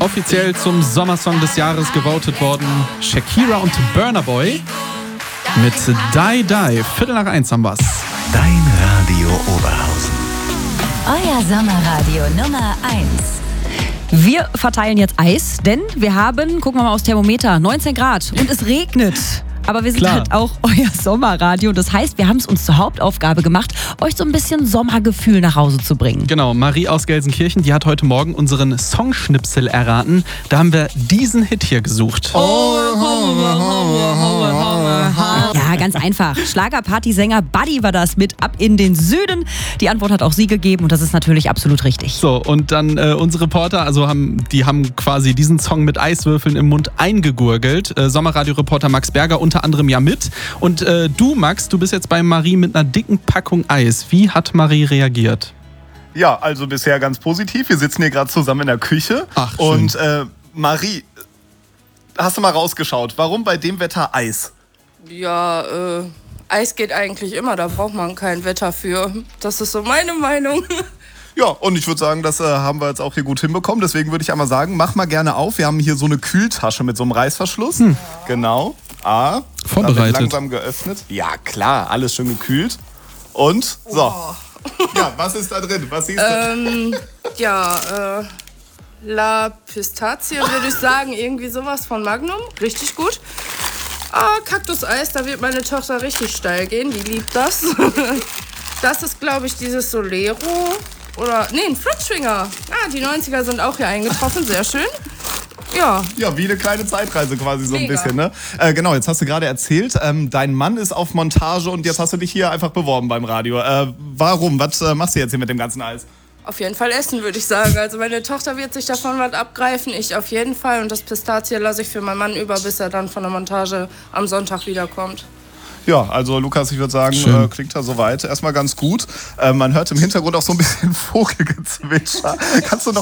offiziell zum Sommersong des Jahres gewotet worden. Shakira und Burna Boy mit Die Die. 1:45 haben wir's. Dein Radio Oberhausen. Euer Sommerradio Nummer 1. Wir verteilen jetzt Eis, denn wir haben, gucken wir mal aufs Thermometer, 19 Grad und es regnet. Aber wir sind halt auch euer Sommerradio. Das heißt, wir haben es uns zur Hauptaufgabe gemacht, euch so ein bisschen Sommergefühl nach Hause zu bringen. Genau, Marie aus Gelsenkirchen, die hat heute Morgen unseren Songschnipsel erraten. Da haben wir diesen Hit hier gesucht. Ja, ganz einfach. Schlagerpartysänger Buddy war das mit Ab in den Süden. Die Antwort hat auch sie gegeben und das ist natürlich absolut richtig. So, und dann unsere Reporter, die haben quasi diesen Song mit Eiswürfeln im Mund eingegurgelt. Sommerradio-Reporter Max Berger unter anderem ja mit. Und du, Max, du bist jetzt bei Marie mit einer dicken Packung Eis. Wie hat Marie reagiert? Ja, also bisher ganz positiv. Wir sitzen hier gerade zusammen in der Küche. Ach, schön. Und Marie, hast du mal rausgeschaut? Warum bei dem Wetter Eis? Ja, Eis geht eigentlich immer, da braucht man kein Wetter für. Das ist so meine Meinung. Ja, und ich würde sagen, das haben wir jetzt auch hier gut hinbekommen. Deswegen würde ich einmal sagen, mach mal gerne auf. Wir haben hier so eine Kühltasche mit so einem Reißverschluss. Genau. Vorbereitet. Dann wird langsam geöffnet. Ja, klar, alles schön gekühlt. Und, so. Oh. Ja, was ist da drin? Was siehst du? La Pistazie würde ich sagen, irgendwie sowas von Magnum. Richtig gut. Kaktuseis, da wird meine Tochter richtig steil gehen. Die liebt das. Das ist, glaube ich, dieses Solero. Ein Flutschfinger. Die 90er sind auch hier eingetroffen. Sehr schön. Ja. Ja, wie eine kleine Zeitreise quasi so ein Mega. bisschen, ne? Genau, jetzt hast du gerade erzählt, dein Mann ist auf Montage und jetzt hast du dich hier einfach beworben beim Radio. Warum? Was machst du jetzt hier mit dem ganzen Eis? Auf jeden Fall essen, würde ich sagen. Also meine Tochter wird sich davon was abgreifen, ich auf jeden Fall. Und das Pistazie lasse ich für meinen Mann über, bis er dann von der Montage am Sonntag wiederkommt. Ja, also Lukas, ich würde sagen, klingt da soweit erstmal ganz gut. Man hört im Hintergrund auch so ein bisschen Vogelgezwitscher. Kannst du noch